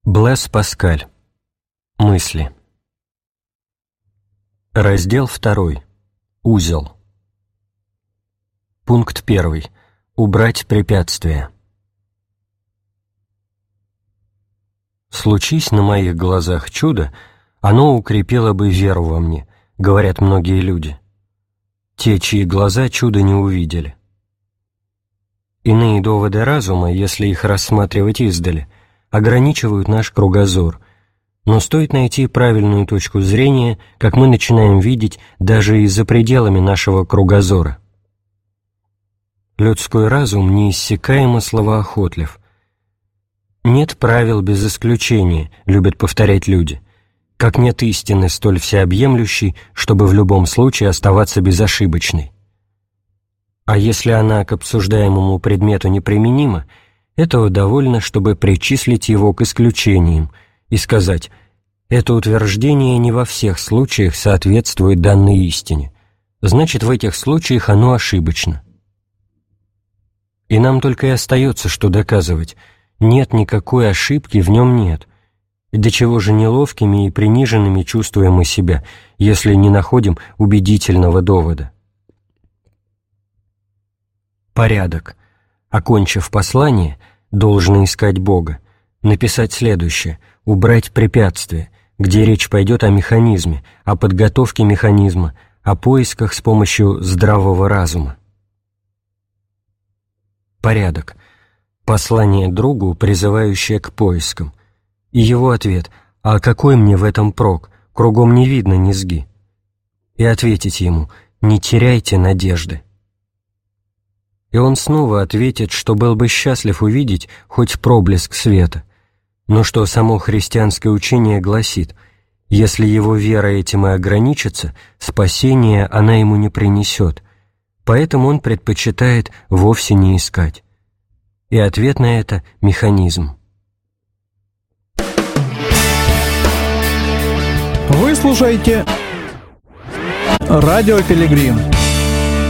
Блэс Паскаль. Мысли. Раздел 2. Узел. Пункт 1. Убрать препятствия. Случись на моих глазах чудо, оно укрепило бы веру во мне, говорят многие люди. Те, чьи глаза чудо не увидели. Иные доводы разума, если их рассматривать издали, ограничивают наш кругозор, но стоит найти правильную точку зрения, как мы начинаем видеть даже и за пределами нашего кругозора. Людской разум неиссякаемо словоохотлив. «Нет правил без исключения», — любят повторять люди, как нет истины столь всеобъемлющей, чтобы в любом случае оставаться безошибочной. А если она к обсуждаемому предмету неприменима, этого довольно, чтобы причислить его к исключениям и сказать: это утверждение не во всех случаях соответствует данной истине, значит, в этих случаях оно ошибочно. И нам только и остается, что доказывать: нет никакой ошибки, в нем нет. И до чего же неловкими и приниженными чувствуем мы себя, если не находим убедительного довода. Порядок. Окончив послание, должно искать Бога, написать следующее: убрать препятствия, где речь пойдет о механизме, о подготовке механизма, о поисках с помощью здравого разума. Порядок. Послание другу, призывающее к поискам. И его ответ: «А какой мне в этом прок? Кругом не видно низги». И ответить ему: «Не теряйте надежды». И он снова ответит, что был бы счастлив увидеть хоть проблеск света, но что само христианское учение гласит: если его вера этим и ограничится, спасения она ему не принесет, поэтому он предпочитает вовсе не искать. И ответ на это — механизм. Вы слушаете «Радио Пилигрим».